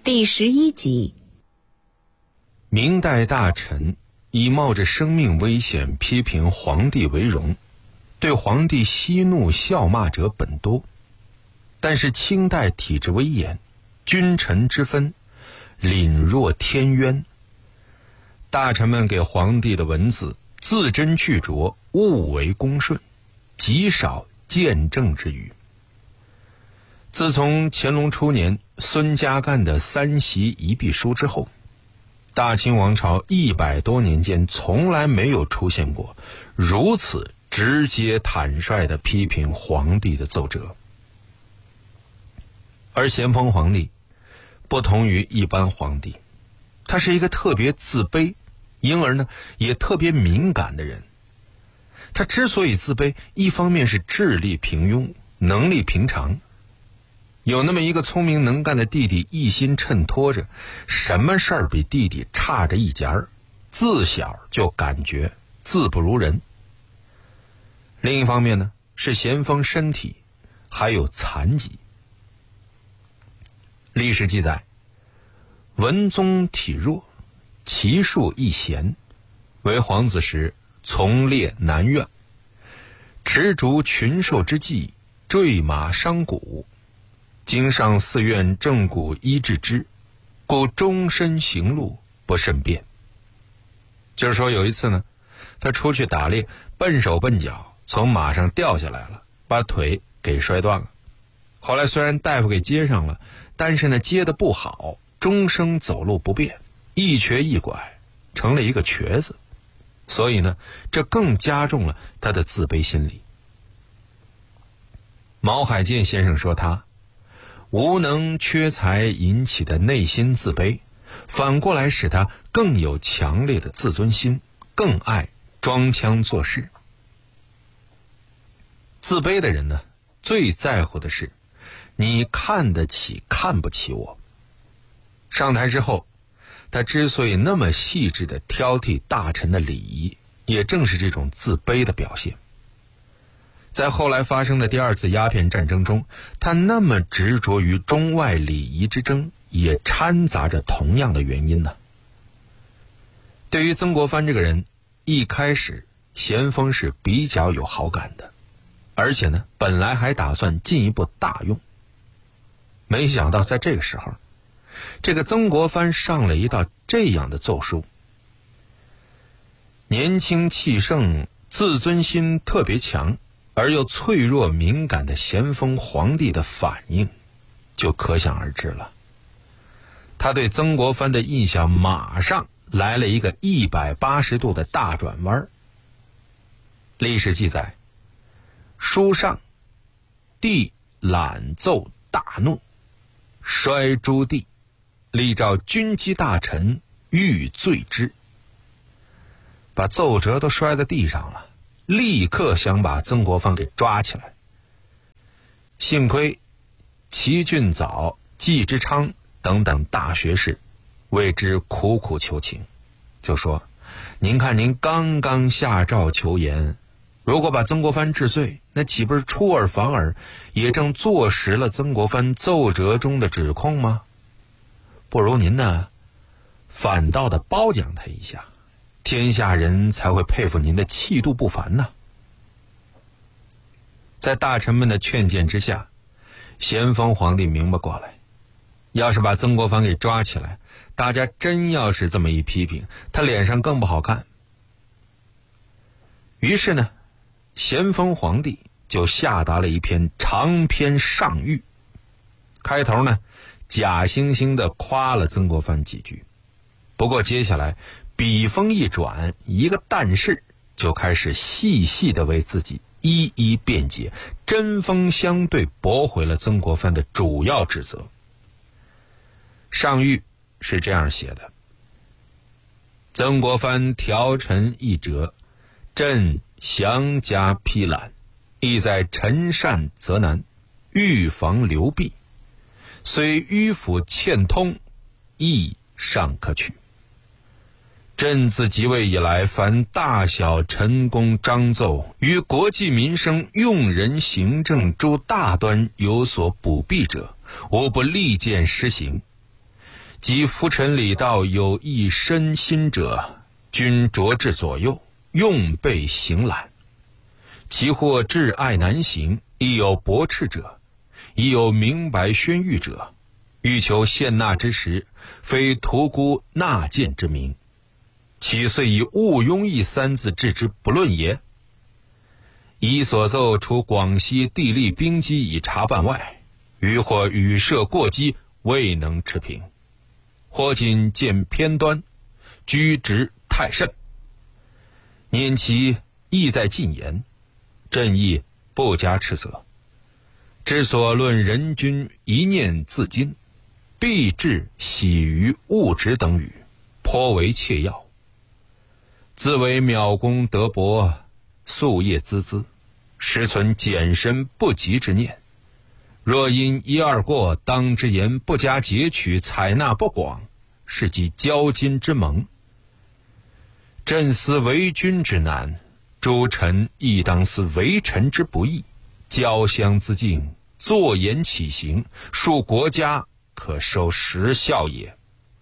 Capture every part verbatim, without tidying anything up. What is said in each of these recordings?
第十一集。 明代大臣以冒着生命危险批评皇帝为荣，对皇帝息怒笑骂者本多，但是清代体制威严，君臣之分凛若天渊，大臣们给皇帝的文字字斟句酌，务为恭顺，极少见正之语。自从乾隆初年孙家干的三袭一壁书之后，大清王朝一百多年间从来没有出现过如此直接坦率地批评皇帝的奏折。而咸丰皇帝不同于一般皇帝，他是一个特别自卑，因而呢也特别敏感的人。他之所以自卑，一方面是智力平庸，能力平常，有那么一个聪明能干的弟弟一心衬托着，什么事儿比弟弟差着一截儿，自小就感觉自不如人。另一方面呢，是咸丰身体还有残疾。历史记载，文宗体弱，骑术亦娴，为皇子时从列南苑，持竹群兽之计，坠马伤骨，经上寺院正骨医治之，故终身行路不甚便。就是说有一次呢，他出去打猎，笨手笨脚从马上掉下来了，把腿给摔断了。后来虽然大夫给接上了，但是呢接得不好，终生走路不便，一瘸一拐，成了一个瘸子。所以呢，这更加重了他的自卑心理。毛海健先生说他无能缺才引起的内心自卑，反过来使他更有强烈的自尊心，更爱装腔作势。自卑的人呢，最在乎的是你看得起看不起我。上台之后，他之所以那么细致地挑剔大臣的礼仪，也正是这种自卑的表现。在后来发生的第二次鸦片战争中，他那么执着于中外礼仪之争，也掺杂着同样的原因呢。对于曾国藩这个人，一开始咸丰是比较有好感的，而且呢，本来还打算进一步大用。没想到在这个时候，这个曾国藩上了一道这样的奏书。年轻气盛，自尊心特别强，而又脆弱敏感的咸丰皇帝的反应就可想而知了。他对曾国藩的印象马上来了一个一百八十度的大转弯。历史记载，书上帝览奏大怒，摔诸地，力召军机大臣，欲罪之。把奏折都摔在地上了，立刻想把曾国藩给抓起来。幸亏齐俊藻、季之昌等等大学士为之苦苦求情，就说您看您刚刚下诏求严，如果把曾国藩治罪，那岂不是出尔反尔，也正坐实了曾国藩奏折中的指控吗？不如您呢反倒的褒奖他一下，天下人才会佩服您的气度不凡呢。在大臣们的劝谏之下，咸丰皇帝明白过来，要是把曾国藩给抓起来，大家真要是这么一批评，他脸上更不好看。于是呢，咸丰皇帝就下达了一篇长篇上谕，开头呢假惺惺地夸了曾国藩几句，不过接下来笔锋一转，一个但是，就开始细细地为自己一一辩解，针锋相对驳回了曾国藩的主要指责。上谕是这样写的：曾国藩调陈一折，朕详加批览，意在陈善则难，预防流弊，虽迂腐欠通，亦尚可取。朕自即位以来，凡大小陈功章奏，于国计民生、用人行政诸大端有所补弊者，我不力荐施行。 及夫臣礼道有益身心者，均着至左右，用备行览。其或挚爱难行，亦有驳斥者，亦有明白宣谕者，欲求献纳之时，非屠沽纳谏之名，岂遂以毋庸义三字置之不论也？以所奏除广西地利兵机以查办外，余或语涉过激，未能持平，或仅见偏端，居职太甚，念其意在进言，朕亦不加斥责。之所论人君一念自矜，必致喜于物质等语，颇为切要。自为邈公德薄，夙夜孜孜，实存简身不及之念。若因一二过，当之言不加截取，采纳不广，是即交金之盟。朕思为君之难，诸臣亦当思为臣之不易。交相自敬，坐言起行，树国家，可收实效也。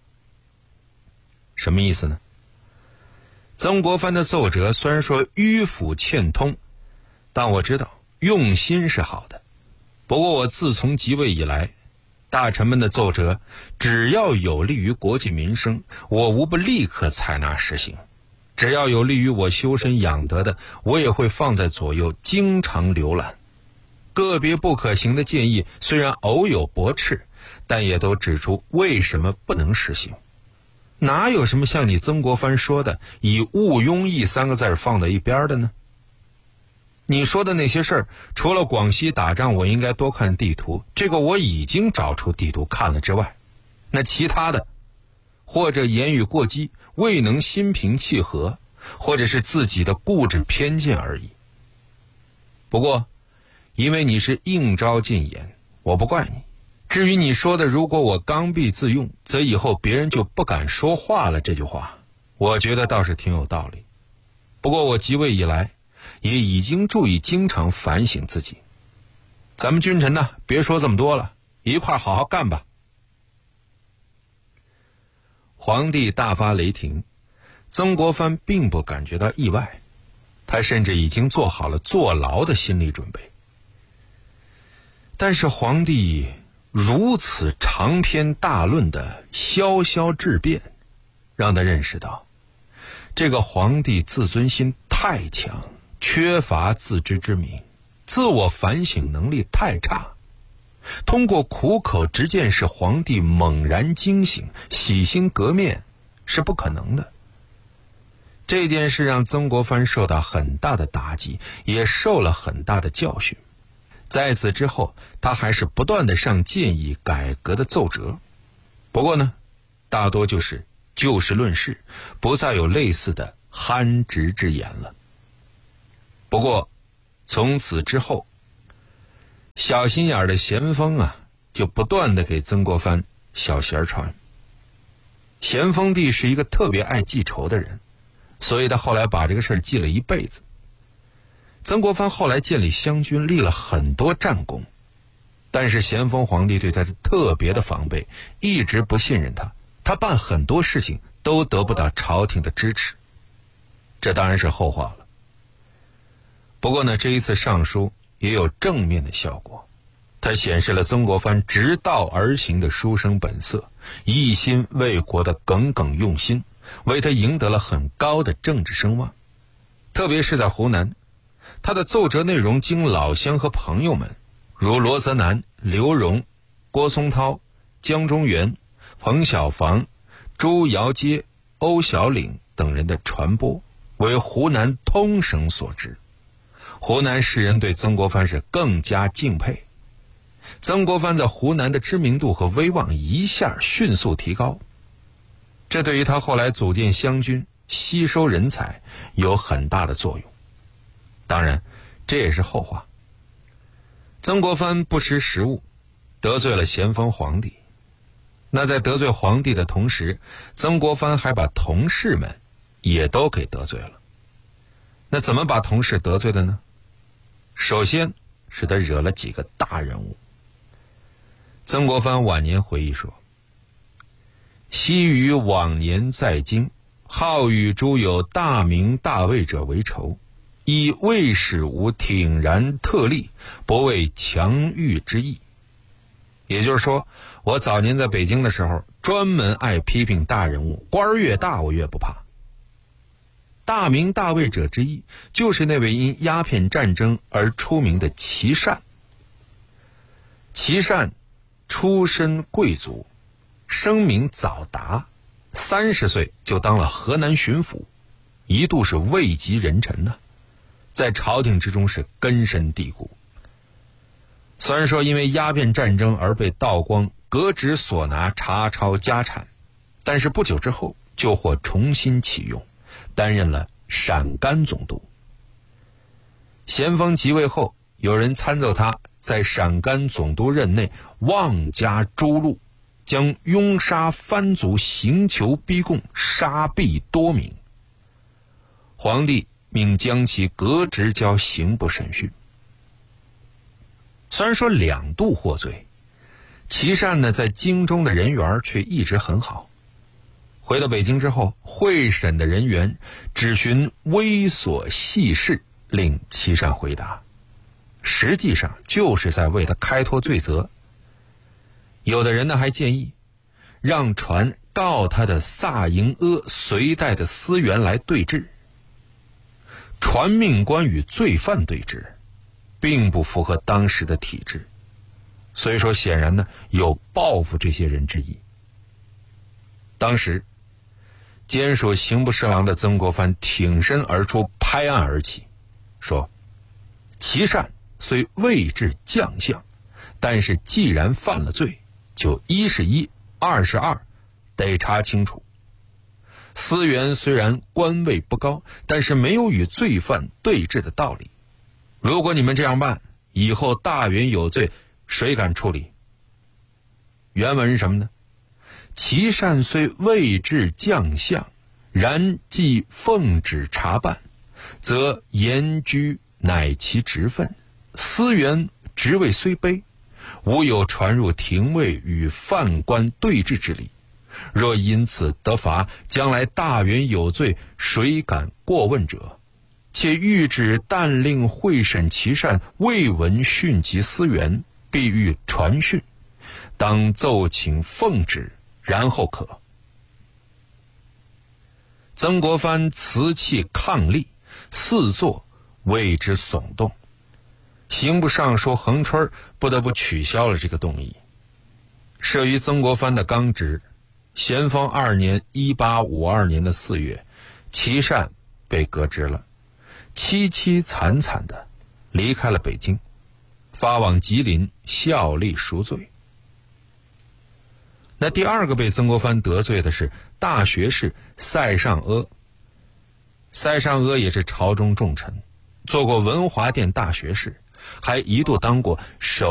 什么意思呢？曾国藩的奏折虽然说迂腐欠通，但我知道用心是好的。不过我自从即位以来，大臣们的奏折只要有利于国计民生，我无不立刻采纳实行；只要有利于我修身养德的，我也会放在左右，经常浏览。个别不可行的建议虽然偶有驳斥，但也都指出为什么不能实行。哪有什么像你曾国藩说的以毋庸义三个字放在一边的呢？你说的那些事儿，除了广西打仗我应该多看地图，这个我已经找出地图看了之外，那其他的或者言语过激，未能心平气和，或者是自己的固执偏见而已。不过因为你是应召进言，我不怪你。至于你说的如果我刚愎自用，则以后别人就不敢说话了，这句话我觉得倒是挺有道理。不过我即位以来也已经注意经常反省自己。咱们君臣呢，别说这么多了，一块好好干吧。皇帝大发雷霆，曾国藩并不感觉到意外，他甚至已经做好了坐牢的心理准备。但是皇帝如此长篇大论的萧萧质辩，让他认识到这个皇帝自尊心太强，缺乏自知之明，自我反省能力太差。通过苦口直谏使皇帝猛然惊醒，洗心革面是不可能的。这件事让曾国藩受到很大的打击，也受了很大的教训。在此之后，他还是不断的上建议改革的奏折，不过呢，大多就是就事论事，不再有类似的憨直之言了。不过从此之后，小心眼的咸丰啊，就不断的给曾国藩小鞋穿。咸丰帝是一个特别爱记仇的人，所以他后来把这个事儿记了一辈子。曾国藩后来建立湘军，立了很多战功，但是咸丰皇帝对他是特别的防备，一直不信任他，他办很多事情都得不到朝廷的支持，这当然是后话了。不过呢，这一次上书也有正面的效果，它显示了曾国藩直道而行的书生本色，一心为国的耿耿用心，为他赢得了很高的政治声望。特别是在湖南，他的奏折内容经老乡和朋友们如罗泽南、刘荣、郭松涛、江中源、彭小房、朱尧阶、欧小岭等人的传播，为湖南通省所知。湖南士人对曾国藩是更加敬佩，曾国藩在湖南的知名度和威望一下迅速提高，这对于他后来组建湘军、吸收人才有很大的作用。当然这也是后话。曾国藩不识时务，得罪了咸丰皇帝。那在得罪皇帝的同时，曾国藩还把同事们也都给得罪了。那怎么把同事得罪的呢？首先是他惹了几个大人物。曾国藩晚年回忆说， 昔于往年在京，好与诸有大名大位者为仇，以魏使吾挺然特立，不为强欲之意。也就是说，我早年在北京的时候，专门爱批评大人物，官儿越大我越不怕。大名大位者之一，就是那位因鸦片战争而出名的琦善。琦善出身贵族，声名早达，三十岁就当了河南巡抚，一度是位极人臣呢、啊，在朝廷之中是根深蒂固。虽然说因为鸦片战争而被道光革职所拿查抄家产，但是不久之后就获重新启用，担任了陕甘总督。咸丰即位后，有人参奏他在陕甘总督任内妄加诛戮，将拥杀藩族刑求逼供，杀毙多名。皇帝命将其革职交刑部审讯。虽然说两度获罪，琦善呢在京中的人缘却一直很好。回到北京之后，会审的人员只询微琐细事，令琦善回答，实际上就是在为他开脱罪责。有的人呢还建议让传告他的萨迎阿隋代的司员来对质。传命官与罪犯对质并不符合当时的体制，所以说显然呢有报复这些人之意。当时兼属刑部侍郎的曾国藩挺身而出，拍案而起，说琦善虽未至将相，但是既然犯了罪，就一是一，二是二，得查清楚。司员虽然官位不高，但是没有与罪犯对峙的道理。如果你们这样办，以后大员有罪，谁敢处理？原文是什么呢？琦善虽未至将相，然既奉旨查办，则严居乃其职分。司员职位虽卑，无有传入廷尉与犯官对峙之理。若因此得罚，将来大员有罪，谁敢过问者？且谕旨但令会审琦善，未闻讯及司员，必欲传讯，当奏请奉旨，然后可。曾国藩辞气抗力，四座为之耸动。刑部尚书恒春不得不取消了这个动议。摄于曾国藩的刚直，咸丰二年一八五二年的四月，琦善被革职了，凄凄惨惨的离开了北京，发往吉林效力赎罪。那第二个被曾国藩得罪的是大学士塞尚阿。塞尚阿也是朝中重臣，做过文华殿大学士，还一度当过首